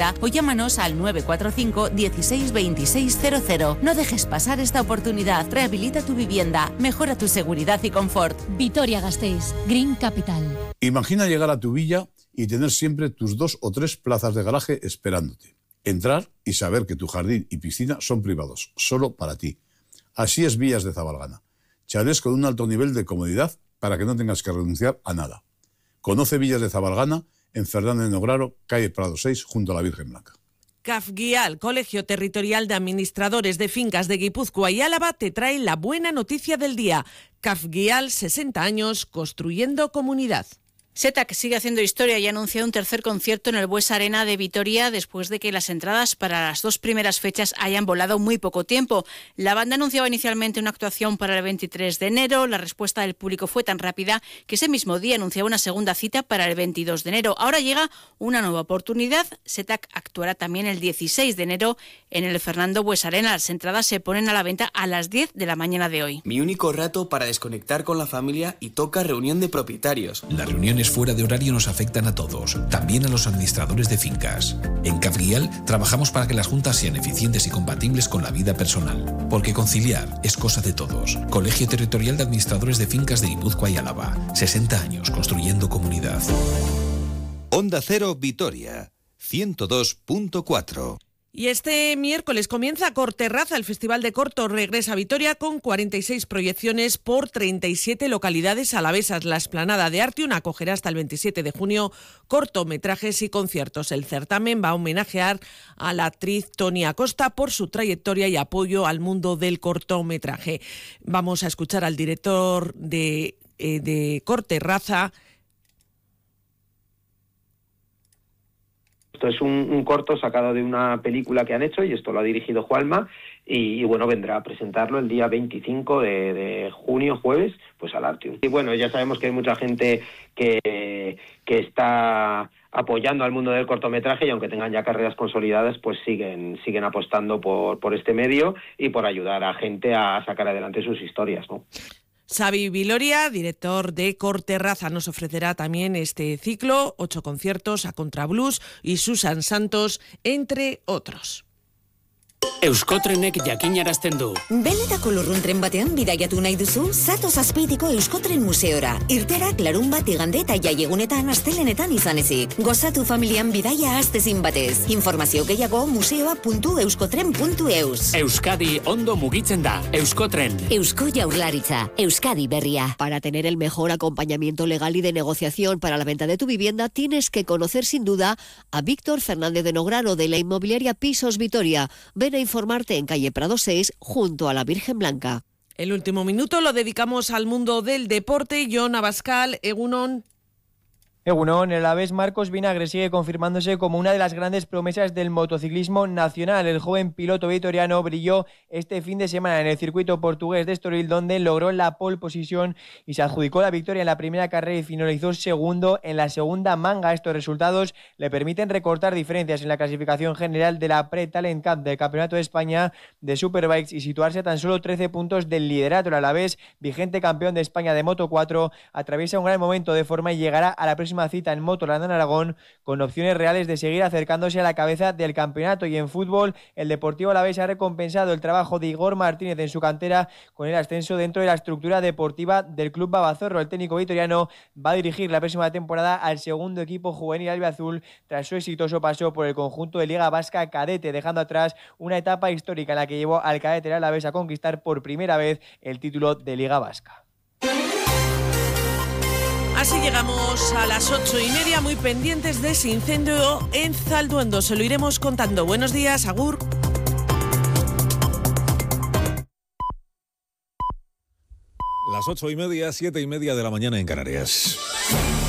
vivienda o llámanos al 945 16 2600. No dejes pasar esta oportunidad. Rehabilita tu vivienda, mejora tu seguridad y confort. Vitoria-Gasteiz, Green Capital. Imagina llegar a tu villa y tener siempre tus 2 o 3 plazas de garaje esperándote. Entrar y saber que tu jardín y piscina son privados, solo para ti. Así es Villas de Zabalgana. Chalés con un alto nivel de comodidad para que no tengas que renunciar a nada. Conoce Villas de Zabalgana en Fernández de Nograro, calle Prado 6, junto a la Virgen Blanca. CAFGIAL, Colegio Territorial de Administradores de Fincas de Guipúzcoa y Álava, te trae la buena noticia del día. CAFGIAL, 60 años, construyendo comunidad. SETAC sigue haciendo historia y ha anunciado un tercer concierto en el Bues Arena de Vitoria después de que las entradas para las 2 primeras fechas hayan volado muy poco tiempo. La banda anunciaba inicialmente una actuación para el 23 de enero. La respuesta del público fue tan rápida que ese mismo día anunciaba una segunda cita para el 22 de enero. Ahora llega una nueva oportunidad. SETAC actuará también el 16 de enero en el Fernando Bues Arena. Las entradas se ponen a la venta a las 10 de la mañana de hoy. Mi único rato para desconectar con la familia y toca reunión de propietarios. Las reuniones fuera de horario nos afectan a todos, también a los administradores de fincas. En CAFGIAL trabajamos para que las juntas sean eficientes y compatibles con la vida personal, porque conciliar es cosa de todos. Colegio Territorial de Administradores de Fincas de Guipúzcoa y Álava. 60 años construyendo comunidad. Onda Cero Vitoria, 102.4. Y este miércoles comienza Corterraza, el Festival de Corto regresa a Vitoria con 46 proyecciones por 37 localidades alavesas. La Explanada de Artium acogerá hasta el 27 de junio cortometrajes y conciertos. El certamen va a homenajear a la actriz Toni Acosta por su trayectoria y apoyo al mundo del cortometraje. Vamos a escuchar al director de Corterraza. Esto es un corto sacado de una película que han hecho y esto lo ha dirigido Juanma y bueno, vendrá a presentarlo el día 25 de junio, jueves, pues al Artium. Y bueno, ya sabemos que hay mucha gente que está apoyando al mundo del cortometraje y aunque tengan ya carreras consolidadas, pues siguen apostando por este medio y por ayudar a gente a sacar adelante sus historias, ¿no? Xavi Viloria, director de Corterraza, nos ofrecerá también este ciclo, 8 conciertos a Contrablues y Susan Santos, entre otros. Euskotrenek jakinarazten du. Benetako lurruntren batean bidaiatu nahi duzu, zatoz Azpeitiko Euskotren Museora. Irterak larunbat, igande eta jaiegunetan astelenetan izan ezik. Gozatu familian bidaia astezin batez. Informazio gehiago museoa.euskotren.eus. Euskadi ondo mugitzen da. Euskotren. Eusko Jaurlaritza. Euskadi berria. Para tener el mejor acompañamiento legal y de negociación para la venta de tu vivienda, tienes que conocer sin duda a Víctor Fernández de Nograro de la inmobiliaria Pisos Vitoria. Ven a informarte en calle Prado 6, junto a la Virgen Blanca. El último minuto lo dedicamos al mundo del deporte. Jon Abascal, Egunon. Egunon, el alavés Marcos Vinagre sigue confirmándose como una de las grandes promesas del motociclismo nacional. El joven piloto vitoriano brilló este fin de semana en el circuito portugués de Estoril, donde logró la pole position y se adjudicó la victoria en la primera carrera y finalizó segundo en la segunda manga. Estos resultados le permiten recortar diferencias en la clasificación general de la Pre-Talent Cup del Campeonato de España de Superbikes y situarse a tan solo 13 puntos del liderato. El alavés, vigente campeón de España de Moto 4, atraviesa un gran momento de forma y llegará a la próxima cita en Motoland en Aragón con opciones reales de seguir acercándose a la cabeza del campeonato. Y en fútbol, el Deportivo Alavés ha recompensado el trabajo de Igor Martínez en su cantera con el ascenso dentro de la estructura deportiva del Club Babazorro. El técnico vitoriano va a dirigir la próxima temporada al segundo equipo juvenil albiazul tras su exitoso paso por el conjunto de Liga Vasca Cadete, dejando atrás una etapa histórica en la que llevó al cadete Alavés a conquistar por primera vez el título de Liga Vasca. Así llegamos a las 8:30, muy pendientes de ese incendio en Zalduendo. Se lo iremos contando. Buenos días, agur. Las 8:30, 7:30 de la mañana en Canarias.